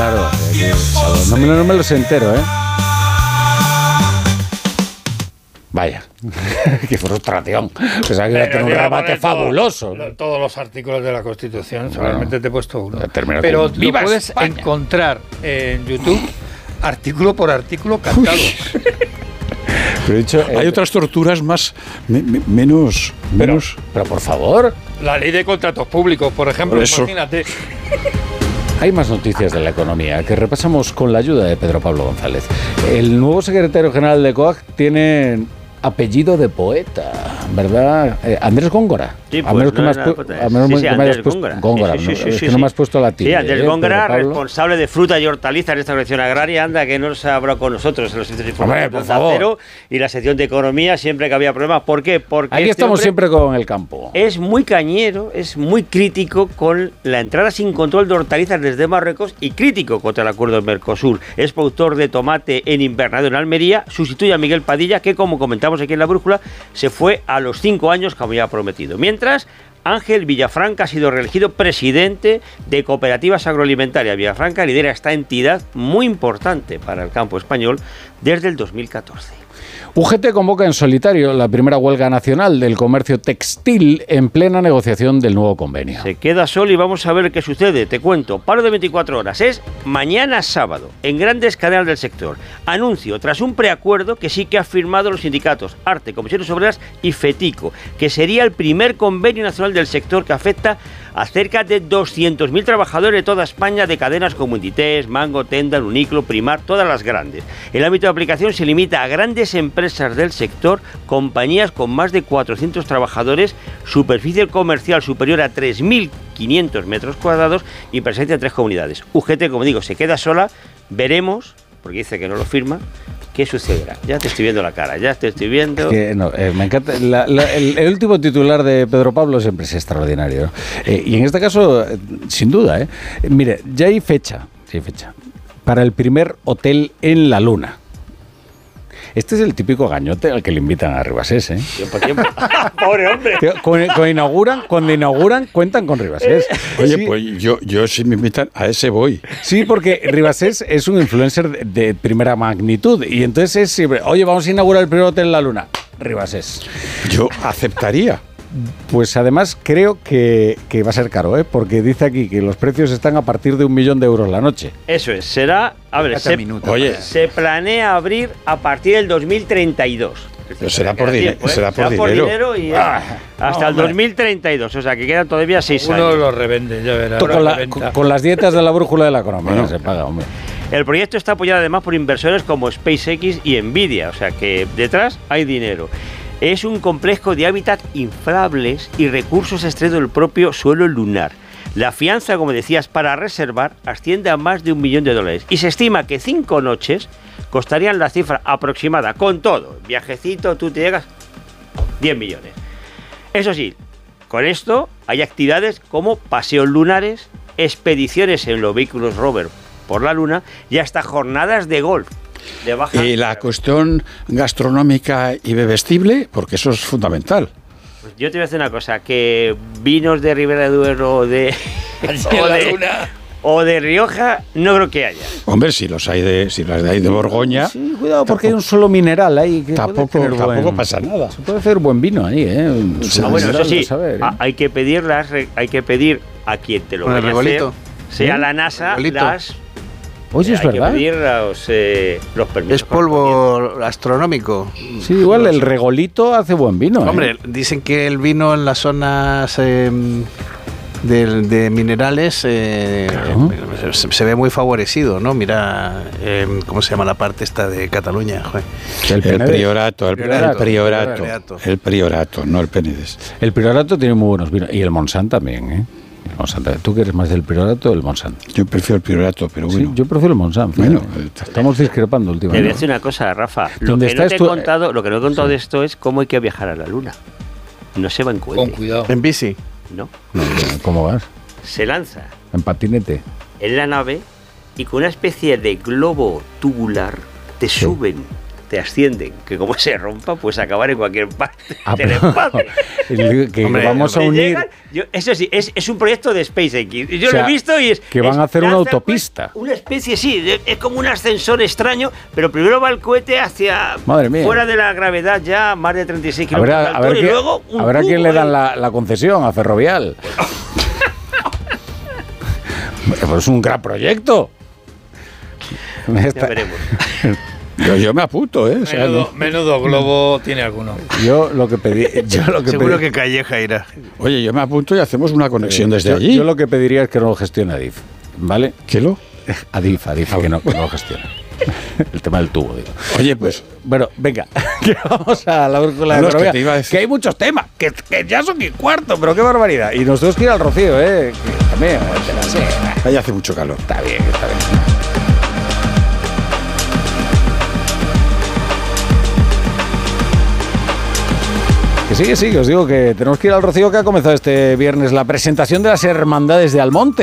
Claro, no me los entero, ¿eh? Vaya, qué frustración. Pensaba que iba a tener un remate fabuloso. Todos los artículos de la Constitución, solamente te he puesto uno. Pero lo puedes encontrar en YouTube, artículo por artículo, cantado. Pero dicho, hay otras torturas menos. Pero por favor. La ley de contratos públicos, por ejemplo, imagínate. Hay más noticias de la economía que repasamos con la ayuda de Pedro Pablo González. El nuevo secretario general de COAG tiene apellido de poeta, ¿verdad? Andrés Góngora. Sí, pues Andrés Góngora. Góngora, no me has puesto la tilde. Sí, Andrés Góngora, responsable de fruta y hortalizas en esta colección agraria, anda, que no se ha hablado con nosotros en los centros informativos de Acero y la sección de economía siempre que había problemas. ¿Por qué? Porque aquí estamos siempre con el campo. Es muy cañero, es muy crítico con la entrada sin control de hortalizas desde Marruecos y crítico contra el acuerdo del Mercosur. Es productor de tomate en invernadero en Almería, sustituye a Miguel Padilla, que como comentamos aquí en La Brújula, se fue a los 5 años como ya ha prometido. Mientras, Ángel Villafranca ha sido reelegido presidente de Cooperativas Agroalimentarias. Villafranca lidera esta entidad muy importante para el campo español desde el 2014. UGT convoca en solitario la primera huelga nacional del comercio textil en plena negociación del nuevo convenio. Se queda solo y vamos a ver qué sucede. Te cuento, paro de 24 horas. Es mañana sábado, en grandes cadenas del sector. Anuncio, tras un preacuerdo que sí que han firmado los sindicatos ARTE, Comisiones Obreras y FETICO, que sería el primer convenio nacional del sector que afecta a cerca de 200.000 trabajadores de toda España, de cadenas como Inditex, Mango, Tendal, Uniqlo, Primar, todas las grandes. El ámbito de aplicación se limita a grandes empresas del sector, compañías con más de 400 trabajadores, superficie comercial superior a 3.500 metros cuadrados y presencia en 3 comunidades. UGT, como digo, se queda sola, veremos, porque dice que no lo firma, ¿qué sucederá? Ya te estoy viendo la cara, ya te estoy viendo. Me encanta. El último titular de Pedro Pablo siempre es extraordinario. Y en este caso, sin duda, mire, ya hay fecha para el primer hotel en la Luna. Este es el típico gañote al que le invitan a Ribasés, ¿eh? Pobre hombre. Cuando inauguran, cuentan con Ribasés. Oye, sí. Pues yo si me invitan, a ese voy. Sí, porque Ribasés es un influencer de primera magnitud. Y entonces es siempre, oye, vamos a inaugurar el primer hotel en la Luna. Ribasés. Yo aceptaría. Pues además creo que va a ser caro, porque dice aquí que los precios están a partir de 1 millón de euros la noche. Eso es, será... A ver, se planea abrir a partir del 2032. Pero será por dinero. Y hasta el 2032, o sea que quedan todavía 6 años. Uno lo revende, ya verás. Con las dietas de la brújula de la economía, bueno, se paga, hombre. El proyecto está apoyado además por inversores como SpaceX y Nvidia, o sea que detrás hay dinero. Es un complejo de hábitat inflables y recursos extraídos del propio suelo lunar. La fianza, como decías, para reservar asciende a más de $1 millón y se estima que 5 noches costarían la cifra aproximada, con todo, viajecito, tú te llegas, 10 millones. Eso sí, con esto hay actividades como paseos lunares, expediciones en los vehículos rover por la luna y hasta jornadas de golf. Y la cuestión gastronómica y bebestible, porque eso es fundamental. Pues yo te voy a decir una cosa, que vinos de Ribera de Duero o de Rioja no creo que haya. Hombre, si las hay de Borgoña. Sí, cuidado, porque hay un solo mineral ahí. Que tampoco pasa nada. Se puede hacer buen vino ahí, bueno, eso sí, hay que pedir a quien te lo vaya a hacer, sea la NASA, las... Oye, es verdad. Hay que pedir los permisos. Es polvo astronómico. Sí, igual el regolito hace buen vino. Hombre, dicen que el vino en las zonas de minerales se ve muy favorecido, ¿no? Mira, ¿cómo se llama la parte esta de Cataluña? El Priorato, el Priorato, no el Penedès. El Priorato tiene muy buenos vinos. Y el Montsant también, ¿eh? ¿Tú que eres más del Priorato o del Montsant? Yo prefiero el Priorato, pero bueno. Sí, yo prefiero el Montsant. Bueno, estamos discrepando últimamente. Te voy a decir una cosa, Rafa. Lo que no he contado de esto es cómo hay que viajar a la Luna. No se va en cohete. Con cuidado. ¿En bici? No. ¿Cómo vas? Se lanza. En patinete. En la nave y con una especie de globo tubular te suben te ascienden, que como se rompa, pues acabar en cualquier parte del pero- espacio. que Hombre, vamos a Me unir... llegan- eso sí, es un proyecto de SpaceX. Yo O sea, lo he visto y es... que van a hacer una lanzan, pues, autopista. una especie, sí, es como un ascensor extraño, pero primero va el cohete hacia... Madre mía. fuera de la gravedad ya, más de 36 kilómetros de A altura, y ver, luego un a ver a quién tubo le dan ahí. la concesión, a Ferrovial. Pues es un gran proyecto. Ya veremos. Yo me apunto, ¿eh? O sea, Menudo globo tiene alguno. Yo lo que pedí... Seguro que Calleja irá. oye, yo me apunto y hacemos una conexión desde allí. Yo lo que pediría es que no lo gestione Adif, ¿vale? ¿Qué lo? Adif, que no lo gestione. El tema del tubo, digo. Oye, pues... Bueno, venga, que vamos a la brújula de No, es que Ferrovial, te iba a decir- que hay muchos temas, que ya son y cuarto, pero qué barbaridad. Y nos tenemos que ir al Rocío, ¿eh? Que también, te la sé. Ahí hace mucho calor. Está bien, está bien. Que sí, os digo que tenemos que ir al Rocío, que ha comenzado este viernes la presentación de las Hermandades de Almonte.